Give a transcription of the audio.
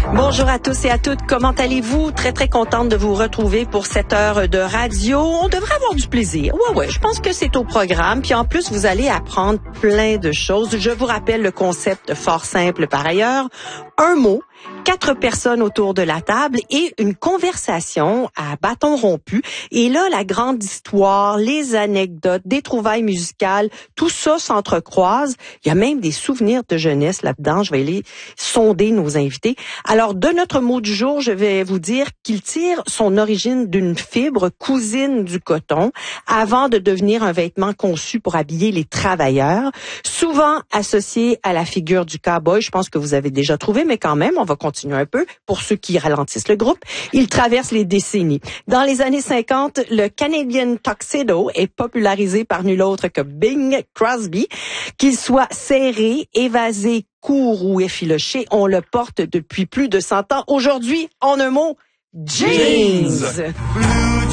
Bonjour à tous et à toutes. Comment allez-vous? Très, très contente de vous retrouver pour cette heure de radio. On devrait avoir du plaisir. Ouais, je pense que c'est au programme. Puis en plus, vous allez apprendre plein de choses. Je vous rappelle le concept fort simple par ailleurs. Un mot, 4 personnes autour de la table et une conversation à bâton rompu. Et là, la grande histoire, les anecdotes, des trouvailles musicales, tout ça s'entrecroise. Il y a même des souvenirs de jeunesse là-dedans. Je vais aller sonder nos invités. Alors, de notre mot du jour, je vais vous dire qu'il tire son origine d'une fibre cousine du coton avant de devenir un vêtement conçu pour habiller les travailleurs, souvent associé à la figure du cow-boy. Je pense que vous avez déjà trouvé, mais quand même, on va continuer un peu pour ceux qui ralentissent le groupe. Il traverse les décennies. Dans les années 50, le Canadian Tuxedo est popularisé par nul autre que Bing Crosby. Qu'il soit serré, évasé, court ou effiloché, on le porte depuis plus de 100 ans. Aujourd'hui, en un mot, jeans.